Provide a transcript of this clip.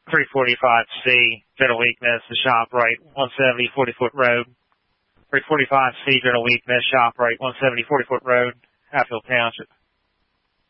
345C, general weakness, the shop right, 170 40-foot road. 345C, general weakness, shop right, 170 40-foot road, Hatfield Township.